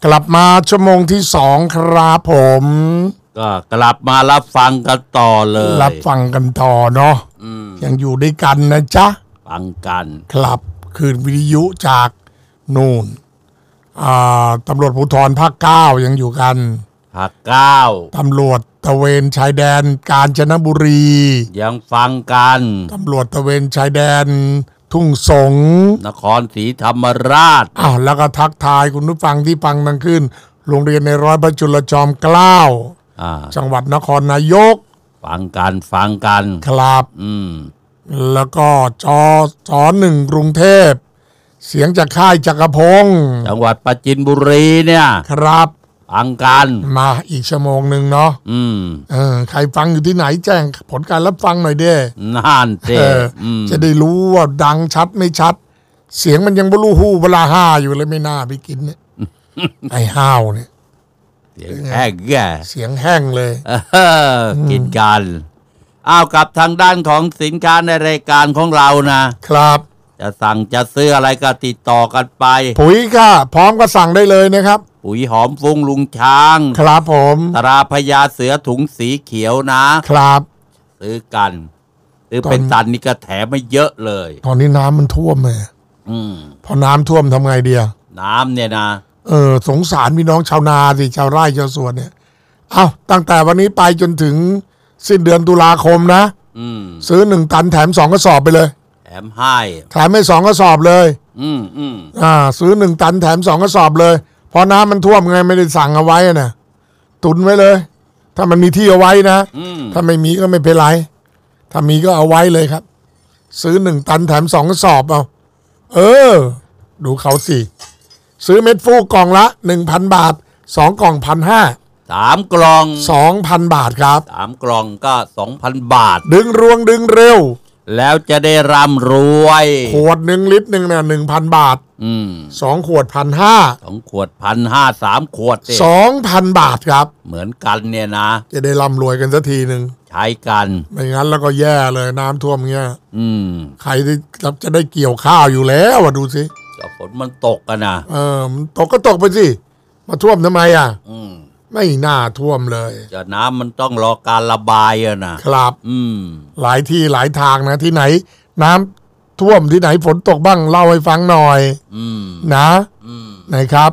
กลับมาชั่วโมงที่2ครับผมก็กลับมารับฟังกันต่อเลยรับฟังกันต่อเนาะยังอยู่ด้วยกันนะจ๊ะฟังกันครับคืนวิทยุจากนู่นตำรวจภูธรภาค9ยังอยู่กันภาค9 ตำรวจตระเวนชายแดนกาญจนบุรียังฟังกันตำรวจตระเวนชายแดนทุ่งสงนครศรีธรรมราชแล้วก็ทักทายคุณผู้ฟังที่ฟังดังขึ้นโรงเรียนในร้อยพระจุลจอมเกล้าจังหวัดนครนายกฟังกันครับแล้วก็จอ1กรุงเทพเสียงจากค่ายจักรพงศ์จังหวัดปราจีนบุรีเนี่ยครับฟังกันมาอีกชั่วโมงหนึ่งเนาะใครฟังอยู่ที่ไหนแจ้งผลการรับฟังหน่อยเด้นั่นสิจะได้รู้ว่าดังชัดไม่ชัดเสียงมันยังบลูฮู้เวลาห้าอยู่เลยไม่น่าไปกินเนี่ยไอ้ห้าวเนี่ยเสียงแห้งเสียงแห้งเลยกินกันกับทางด้านของสินค้าในรายการของเรานะครับจะสั่งจะซื้ออะไรก็ติดต่อกันไปปุ๋ยค่ะพร้อมก็สั่งได้เลยนะครับปุ๋ยหอมฟุ้งลุงช้างครับผมตราพญาเสือถุงสีเขียวนะครับซื้อกันซื้อเป็นตันนี่ก็แถมไม่เยอะเลยตอนนี้น้ำมันท่วมเลยพอน้ำท่วมทำไงเดียน้ำเนี่ยนะสงสารพี่น้องชาวนาสิชาวไร่ชาวสวนเนี่ยตั้งแต่วันนี้ไปจนถึงสิ้นเดือนตุลาคมนะซื้อ1 ตันแถม2 กระสอบไปเลยแถมให้ 2 กระสอบเลยซื้อ1 ตันแถม2 กระสอบเลยพอน้ำมันท่วมไงไม่ได้สั่งเอาไว้นะตุนไว้เลยถ้ามันมีที่เอาไว้นะถ้าไม่มีก็ไม่เป็นไรถ้ามีก็เอาไว้เลยครับซื้อ1 ตันแถม2 กระสอบเอาดูเขาสิซื้อเม็ดฟูกล่องละ 1,000 บาท2 กล่อง 1,500 3 กล่อง 2,000 บาทครับ 3 กล่องก็ 2,000 บาทดึงรวงดึงเร็วแล้วจะได้ร่ำรวยขวด1 ลิตรนึงเนี่ย 1,000 บาท2 ขวด 1,500 2 ขวด 1,500 3 ขวด 2,000 บาทครับเหมือนกันเนี่ยนะจะได้ร่ำรวยกันสักทีนึงใช้กันไม่งั้นแล้วก็แย่เลยน้ำท่วมเงี้ยใครที่จะได้เกี่ยวข้าวอยู่แล้วดูสิฝนมันตกกันนะมันตกก็ตกไปสิมาท่วมทำไมไม่น่าท่วมเลยจะน้ำมันต้องรอการระบายนะครับหลายที่หลายทางนะที่ไหนน้ำท่วมที่ไหนฝนตกบ้างเล่าให้ฟังหน่อยนะไหนครับ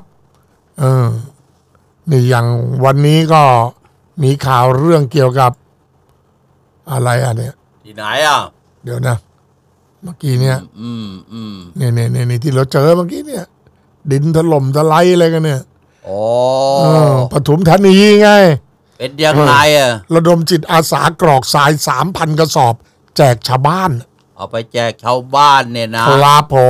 นี่อย่างวันนี้ก็มีข่าวเรื่องเกี่ยวกับอะไรเนี่ยที่ไหนเดี๋ยวนะเมื่อกี้เนี่ยนี่ที่เราเจอเมื่อกี้เนี่ยดินถล่มทลายอะไรกันเนี่ยปทุมธานีไงเป็นยังไงระดมจิตอาสากรอกทราย 3,000 กระสอบแจกชาวบ้านเอาไปแจกชาวบ้านเนี่ยนะครับผม